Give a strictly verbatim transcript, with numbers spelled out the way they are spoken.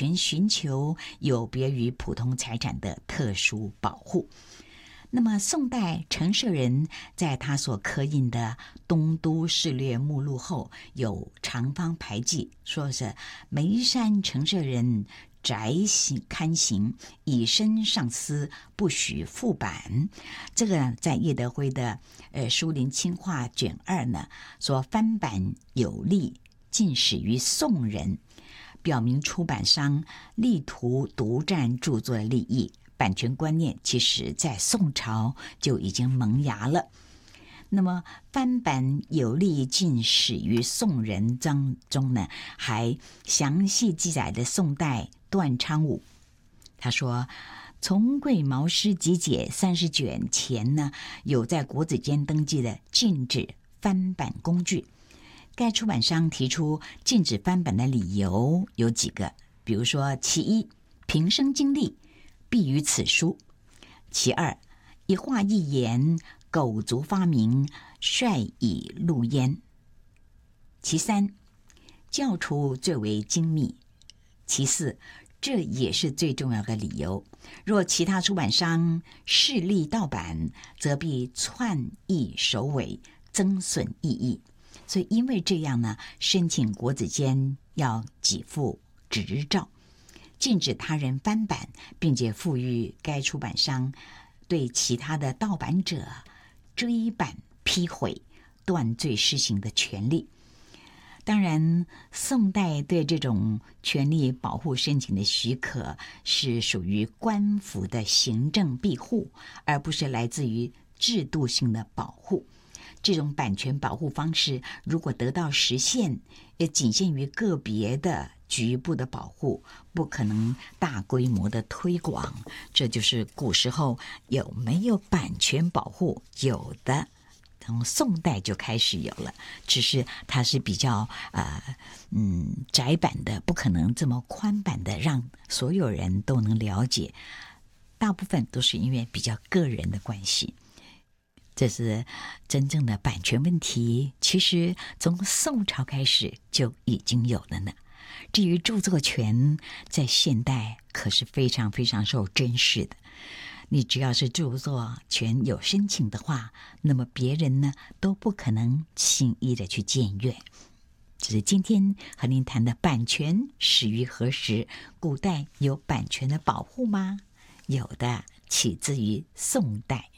权寻求有别于普通财产的特殊保护。那么宋代陈舍人在他所刻印的东都事略目录后有长方牌记，说是眉山陈舍人宅行刊行，以身上司，不许复版。这个在叶德辉的呃书林清话卷二呢，说翻版有利，尽始于宋人，表明出版商力图独占著作的利益。版权观念其实在宋朝就已经萌芽了。那么翻版有利尽始于宋人当中呢，还详细记载了宋代段昌武，他说从贵毛诗集解三十卷前呢，有在国子监登记的禁止翻版工具。该出版商提出禁止翻版的理由有几个，比如说其一，平生经历必于此书；其二，一话一言，苟足发明，率以录焉；其三，教出最为精密；其四，这也是最重要的理由，若其他出版商势力盗版，则必篡意首尾，增损意义。所以因为这样呢，申请国子监要给付执照，禁止他人翻版，并且赋予该出版商对其他的盗版者追版批毁、断罪施行的权利。当然，宋代对这种权利保护申请的许可是属于官府的行政庇护，而不是来自于制度性的保护。这种版权保护方式如果得到实现，也仅限于个别的局部的保护，不可能大规模的推广。这就是古时候有没有版权保护，有的从宋代就开始有了，只是它是比较呃嗯窄版的，不可能这么宽版的让所有人都能了解，大部分都是因为比较个人的关系。这是真正的版权问题，其实从宋朝开始就已经有了呢。至于著作权，在现代可是非常非常受珍视的。你只要是著作权有申请的话，那么别人呢都不可能轻易的去僭越。这是今天和您谈的版权始于何时？古代有版权的保护吗？有的，起自于宋代。